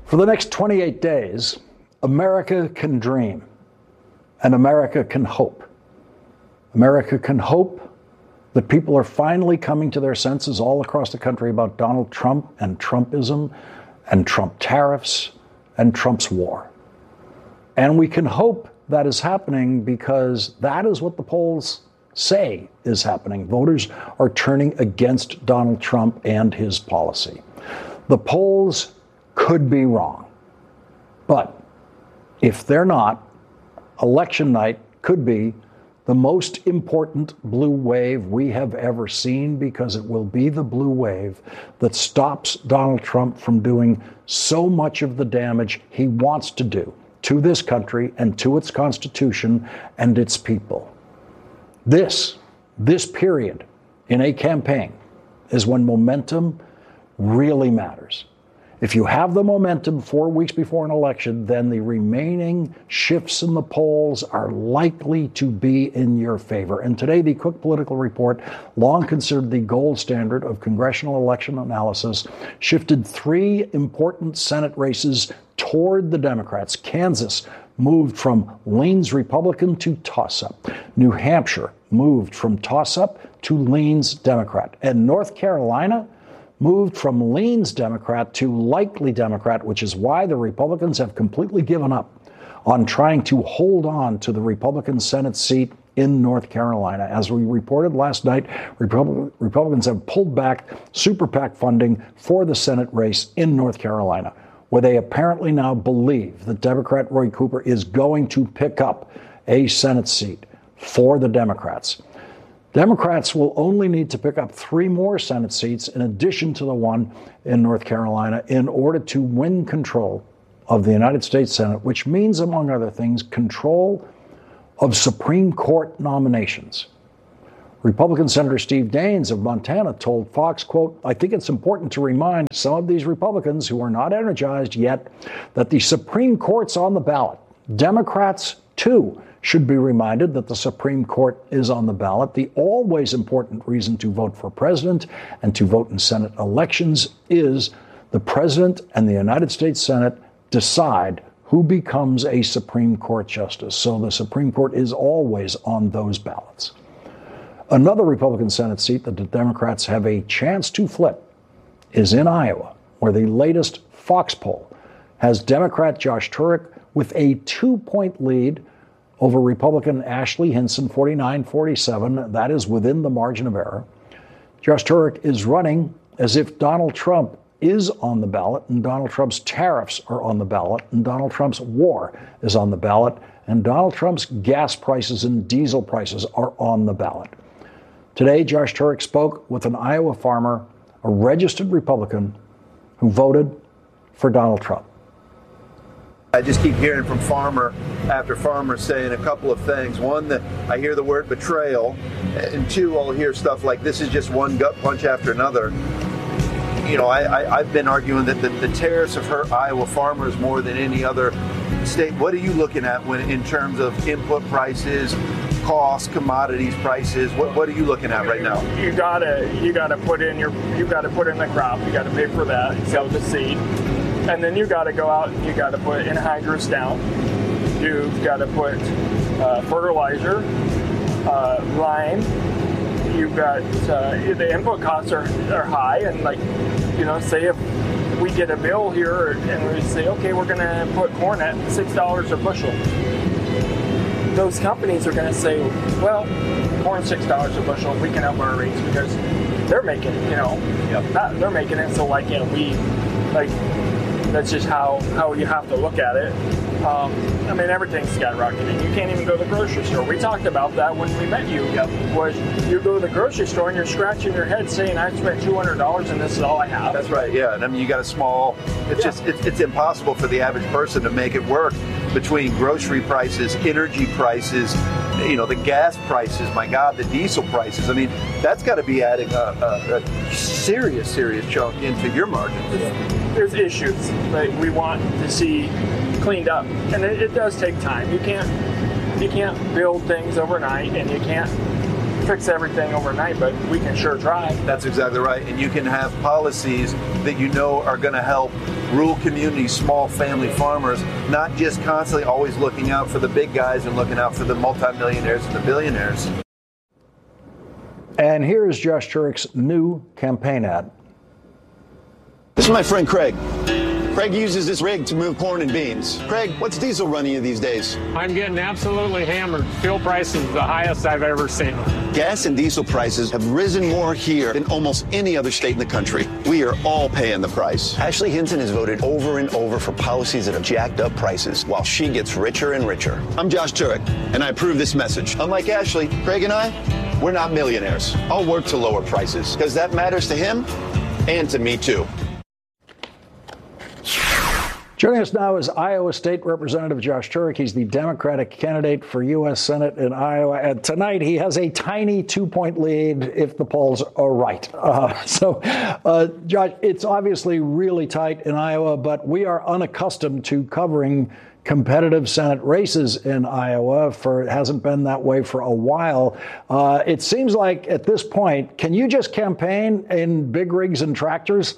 For the next 28 days, America can dream and America can hope. America can hope that people are finally coming to their senses all across the country about Donald Trump and Trumpism and Trump tariffs and Trump's war. And we can hope that is happening because that is what the polls say is happening. Voters are turning against Donald Trump and his policy. The polls could be wrong, but if they're not, election night could be the most important blue wave we have ever seen, because it will be the blue wave that stops Donald Trump from doing so much of the damage he wants to do to this country and to its Constitution and its people. This period in a campaign is when momentum really matters. If you have the momentum 4 weeks before an election, then the remaining shifts in the polls are likely to be in your favor. And today, the Cook Political Report, long considered the gold standard of congressional election analysis, shifted 3 important Senate races toward the Democrats. Kansas moved from leans Republican to toss-up. New Hampshire moved from toss-up to leans Democrat. And North Carolina moved from leans Democrat to likely Democrat, which is why the Republicans have completely given up on trying to hold on to the Republican Senate seat in North Carolina. As we reported last night, Republicans have pulled back super PAC funding for the Senate race in North Carolina, where they apparently now believe that Democrat Roy Cooper is going to pick up a Senate seat for the Democrats. Democrats will only need to pick up 3 more Senate seats in addition to the one in North Carolina in order to win control of the United States Senate, which means, among other things, control of Supreme Court nominations. Republican Senator Steve Daines of Montana told Fox, quote, "I think it's important to remind some of these Republicans who are not energized yet that the Supreme Court's on the ballot. Democrats, too, should be reminded that the Supreme Court is on the ballot. The always important reason to vote for president and to vote in Senate elections is the president and the United States Senate decide who becomes a Supreme Court justice. So the Supreme Court is always on those ballots." Another Republican Senate seat that the Democrats have a chance to flip is in Iowa, where the latest Fox poll has Democrat Josh Turek with a 2-point lead over Republican Ashley Hinson, 49-47. That is within the margin of error. Josh Turek is running as if Donald Trump is on the ballot, and Donald Trump's tariffs are on the ballot, and Donald Trump's war is on the ballot, and Donald Trump's gas prices and diesel prices are on the ballot. Today, Josh Turek spoke with an Iowa farmer, a registered Republican, who voted for Donald Trump. I just keep hearing from farmer after farmer saying a couple of things. One, that I hear the word betrayal, and 2, I'll hear stuff like this is just one gut punch after another. You know, I've been arguing that the tariffs have hurt Iowa farmers more than any other state. What are you looking at when in terms of input prices, costs, commodities prices? What are you looking at right now? You gotta put in the crop. You gotta pay for that. Sell the seed. And then you got to go out and you got to put anhydrous down. You've got to put fertilizer, lime. You've got the input costs are high, and say if we get a bill here and we say, okay, we're going to put corn at $6 a bushel. Those companies are going to say, well, corn $6 a bushel, we can up our rates because they're making it. They're making it. So that's just how you have to look at it. Everything's skyrocketing. You can't even go to the grocery store. We talked about that when we met you. Was you go to the grocery store and you're scratching your head saying, I spent $200 and this is all I have. That's right, yeah. And you got a small, it's impossible for the average person to make it work between grocery prices, energy prices, the gas prices, my God, the diesel prices. That's got to be adding a serious chunk into your margins. There's issues that we want to see cleaned up, and it does take time. You can't build things overnight, and you can't fix everything overnight, but we can sure try. That's exactly right. And you can have policies that you know are going to help rural communities, small family farmers, not just constantly always looking out for the big guys and looking out for the multimillionaires and the billionaires. And here is Josh Turek's new campaign ad. This is my friend Craig. Craig uses this rig to move corn and beans. Craig, what's diesel running you these days? I'm getting absolutely hammered. Fuel prices the highest I've ever seen. Gas and diesel prices have risen more here than almost any other state in the country. We are all paying the price. Ashley Hinton has voted over and over for policies that have jacked up prices while she gets richer and richer. I'm Josh Turek, and I approve this message. Unlike Ashley, Craig and I, we're not millionaires. I'll work to lower prices because that matters to him and to me too. Joining us now is Iowa State Representative Josh Turek. He's the Democratic candidate for U.S. Senate in Iowa. And tonight, he has a tiny 2-point lead if the polls are right. Josh, it's obviously really tight in Iowa, but we are unaccustomed to covering competitive Senate races in Iowa. It hasn't been that way for a while. It seems like at this point, can you just campaign in big rigs and tractors?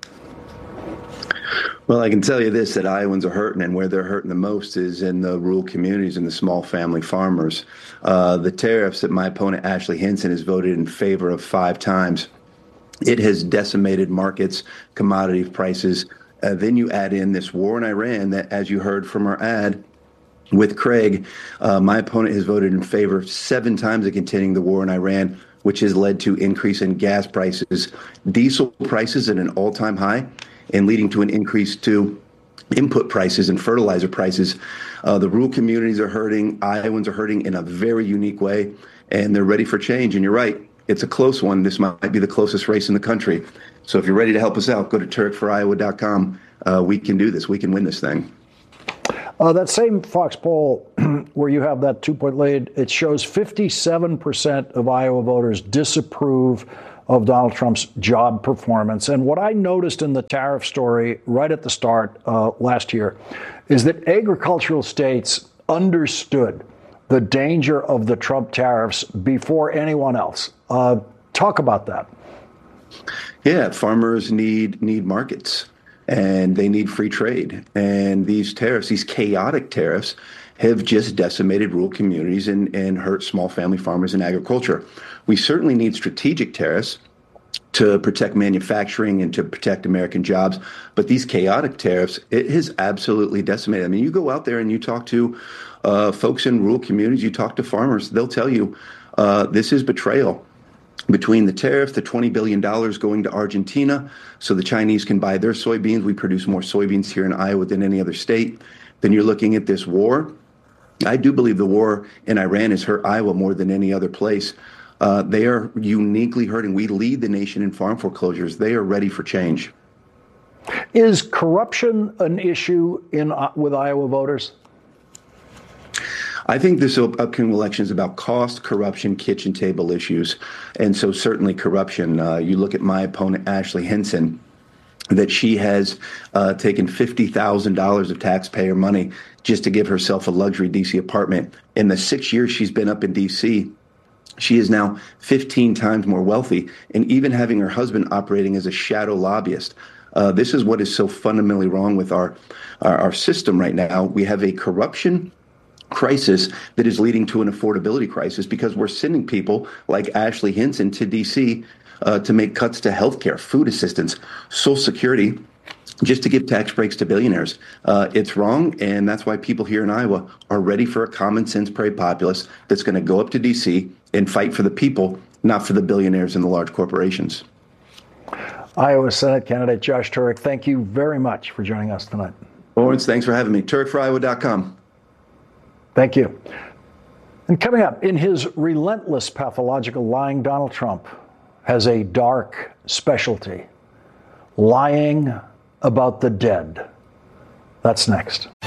Well, I can tell you this, that Iowans are hurting, and where they're hurting the most is in the rural communities and the small family farmers. The tariffs that my opponent, Ashley Hinton, has voted in favor of 5 times. It has decimated markets, commodity prices. Then you add in this war in Iran that, as you heard from our ad with Craig, my opponent has voted in favor 7 times of continuing the war in Iran, which has led to increase in gas prices, diesel prices at an all-time high, and leading to an increase to input prices and fertilizer prices. The rural communities are hurting. Iowans are hurting in a very unique way, and they're ready for change. And you're right, it's a close one. This might be the closest race in the country. So if you're ready to help us out, go to TurekForIowa.com. We can do this. We can win this thing. That same Fox poll where you have that 2-point lead, it shows 57% of Iowa voters disapprove of Donald Trump's job performance. And what I noticed in the tariff story right at the start last year is that agricultural states understood the danger of the Trump tariffs before anyone else. Talk about that. Yeah, farmers need markets, and they need free trade. And these tariffs, these chaotic tariffs, have just decimated rural communities and hurt small family farmers and agriculture. We certainly need strategic tariffs to protect manufacturing and to protect American jobs. But these chaotic tariffs, it has absolutely decimated. I mean, you go out there and you talk to folks in rural communities, you talk to farmers, they'll tell you this is betrayal. Between the tariff, the $20 billion going to Argentina so the Chinese can buy their soybeans. We produce more soybeans here in Iowa than any other state. Then you're looking at this war. I do believe the war in Iran has hurt Iowa more than any other place. They are uniquely hurting. We lead the nation in farm foreclosures. They are ready for change. Is corruption an issue with Iowa voters? I think this upcoming election is about cost, corruption, kitchen table issues. And so certainly corruption. You look at my opponent, Ashley Hinton, that she has taken $50,000 of taxpayer money just to give herself a luxury D.C. apartment. In the 6 years she's been up in D.C., she is now 15 times more wealthy, and even having her husband operating as a shadow lobbyist. This is what is so fundamentally wrong with our system right now. We have a corruption crisis that is leading to an affordability crisis because we're sending people like Ashley Hinton to D.C. To make cuts to healthcare, food assistance, Social Security, just to give tax breaks to billionaires. It's wrong, and that's why people here in Iowa are ready for a common sense parade populace that's going to go up to D.C. and fight for the people, not for the billionaires and the large corporations. Iowa Senate candidate Josh Turek, thank you very much for joining us tonight. Lawrence, thanks for having me. TurekForIowa.com. Thank you. And coming up, in his relentless pathological lying, Donald Trump has a dark specialty: lying about the dead. That's next.